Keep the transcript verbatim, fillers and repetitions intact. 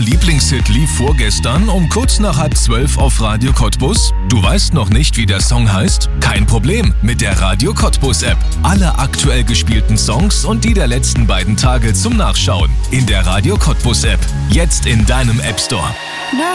Lieblingshit lief vorgestern um kurz nach halb zwölf auf Radio Cottbus? Du weißt noch nicht, wie der Song heißt? Kein Problem, mit der Radio Cottbus App. Alle aktuell gespielten Songs und die der letzten beiden Tage zum Nachschauen. In der Radio Cottbus App. Jetzt in deinem App Store.